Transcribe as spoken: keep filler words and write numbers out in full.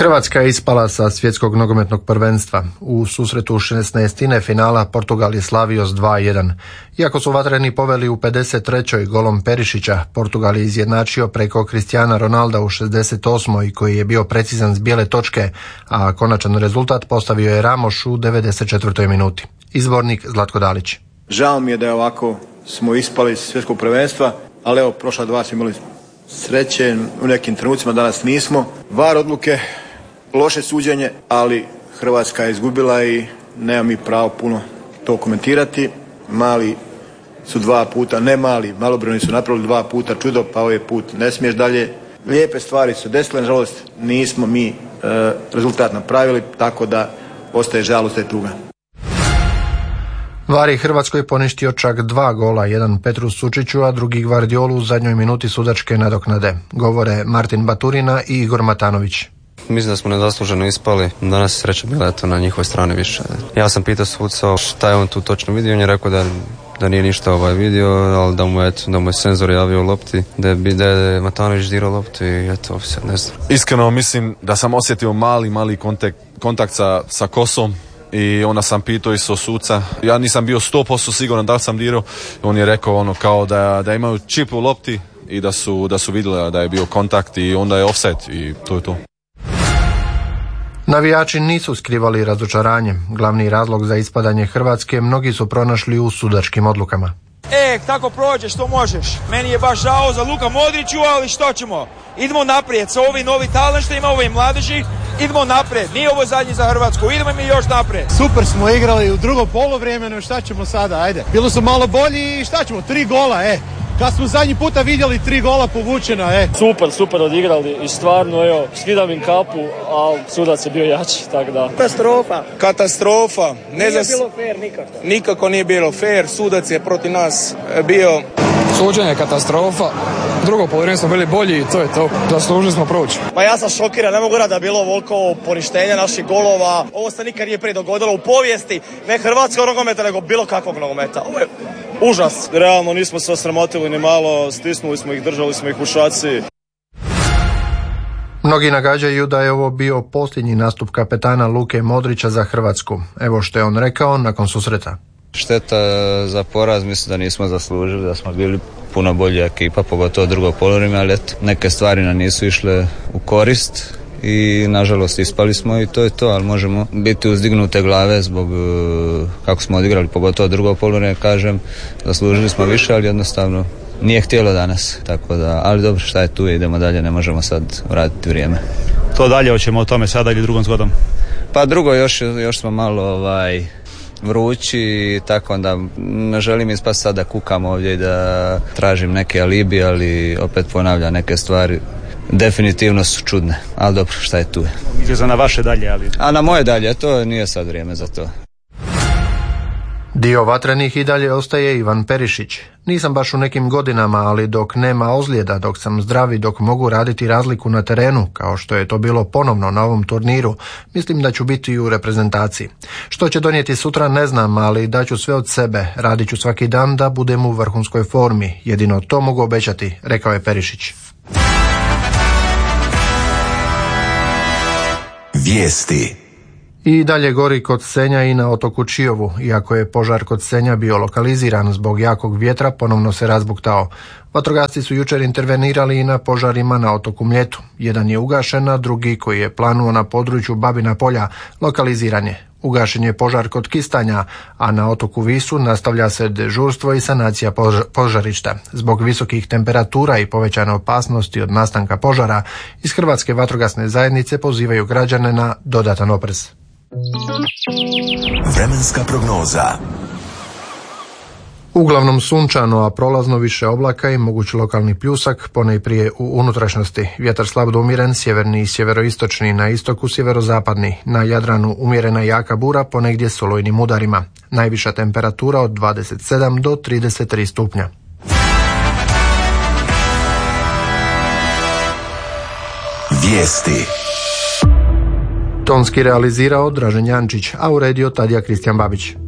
Hrvatska je ispala sa svjetskog nogometnog prvenstva. U susretu šesnaestine finala Portugal je slavio s dva jedan. Iako su vatreni poveli u pedeset trećoj golom Perišića, Portugal je izjednačio preko Cristiana Ronalda u šezdeset osmoj koji je bio precizan s bijele točke, a konačan rezultat postavio je Ramos u devedeset četvrtoj minuti. Izvornik Zlatko Dalić. Žao mi je da je ovako smo ispali iz svjetskog prvenstva, ali evo, prošla dva smo imali sreće, u nekim trenucima danas nismo. var odluke, loše suđenje, ali Hrvatska je izgubila i nema mi pravo puno to komentirati. Mali su dva puta, ne mali, malobrojni su napravili dva puta čudo, pa ovaj put ne smiješ dalje. Lijepe stvari su desile, nažalost nismo mi e, rezultat napravili, tako da ostaje žalost i tuga. var je Hrvatskoj poništio čak dva gola, jedan Petru Sučiću, a drugi Gvardiolu u zadnjoj minuti sudačke nadoknade. Govore Martin Baturina i Igor Matanović. Mislim da smo nezasluženo ispali, danas je sreća bila eto na njihovoj strani više. Ja sam pitao suca šta je on tu točno vidio, on je rekao da, da nije ništa ovaj vidio, ali da mu je, eto, da mu je senzor javio u lopti, da je, da je Matanović dirao loptu i eto, sad ne znam. Iskreno mislim da sam osjetio mali, mali kontakt, kontakt sa, sa kosom. I onda sam pitao isto suca, ja nisam bio sto posto siguran da li sam dirao, on je rekao ono kao da, da imaju čip u lopti i da su, da su vidjeli da je bio kontakt i onda je offset i to je to. Navijači nisu skrivali razočaranje. Glavni razlog za ispadanje Hrvatske mnogi su pronašli u sudačkim odlukama. E, tako prođeš, što možeš. Meni je baš žao za Luka Modriću, ali što ćemo? Idemo naprijed sa ovim novi talent što ima, ovi mladeži, idemo naprijed. Nije ovo zadnji za Hrvatsku, idemo mi još naprijed. Super smo igrali u drugom poluvremenu, šta ćemo sada, ajde. Bilo su malo bolji i šta ćemo, tri gola, e. Kad smo zadnji puta vidjeli tri gola povučena, e. Super, super odigrali i stvarno, evo, skidam im kapu, a sudac je bio jači, tako da. Katastrofa. Katastrofa. Ne nije zas... bilo fair nikako. Nikako nije bilo fair, sudac je protiv nas bio. Suđenje katastrofa, drugo poluvreme smo bili bolji i to je to, zaslužili smo proći. Pa ja sam šokiran, ne mogu reći da je bilo ovoliko poništenja naših golova, ovo se nikad nije prije dogodilo u povijesti, ne hrvatskog nogometa, nego bilo kakvog nogometa. Ovo je užas. Realno nismo se osramotili ni malo, stisnuli smo ih, držali smo ih u šaci. Mnogi nagađaju da je ovo bio posljednji nastup kapetana Luke Modrića za Hrvatsku. Evo što je on rekao nakon susreta. Šteta za poraz, mislim da nismo zaslužili, da smo bili puno bolja ekipa, pogotovo drugo poluvreme, ali eto, neke stvari nam nisu išle u korist i nažalost ispali smo i to je to, ali možemo biti uzdignute glave zbog kako smo odigrali, pogotovo drugo poluvreme, kažem, zaslužili smo više, ali jednostavno nije htjelo danas, tako da, ali dobro, šta je tu, idemo dalje, ne možemo sad vratiti vrijeme. To dalje, hoćemo o tome sada ili drugom zgodom? Pa drugo, još, još smo malo ovaj, vrući, tako da ne želim ispast sad da kukam ovdje i da tražim neke alibi, ali opet ponavljam neke stvari. Definitivno su čudne, ali dobro, šta je tu. Mislim na vaše dalje, ali... A na moje dalje, to nije sad vrijeme za to. Dio vatrenih i dalje ostaje Ivan Perišić. Nisam baš u nekim godinama, ali dok nema ozljeda, dok sam zdrav i dok mogu raditi razliku na terenu, kao što je to bilo ponovno na ovom turniru, mislim da ću biti u reprezentaciji. Što će donijeti sutra ne znam, ali daću sve od sebe, radit ću svaki dan da budem u vrhunskoj formi. Jedino to mogu obećati, rekao je Perišić. Vijesti. I dalje gori kod Senja i na otoku Čiovu. Iako je požar kod Senja bio lokaliziran zbog jakog vjetra, ponovno se razbuktao. Vatrogasci su jučer intervenirali i na požarima na otoku Mljetu. Jedan je ugašen, a drugi, koji je planuo na području Babina polja, lokaliziran je. Ugašen je požar kod Kistanja, a na otoku Visu nastavlja se dežurstvo i sanacija požarišta. Zbog visokih temperatura i povećane opasnosti od nastanka požara, iz Hrvatske vatrogasne zajednice pozivaju građane na dodatan oprez. Vremenska prognoza. Uglavnom sunčano, a prolazno više oblaka i moguć lokalni pljusak, ponajprije u unutrašnjosti. Vjetar slab do umiren, sjeverni i sjeveroistočni, na istoku sjeverozapadni. Na Jadranu umjerena jaka bura, ponegdje s olujnim udarima. Najviša temperatura od dvadeset sedam do trideset tri stupnja. Vijesti. Tonski realizirao Dražen Jančić, a uredio Tadija Kristijan Babić.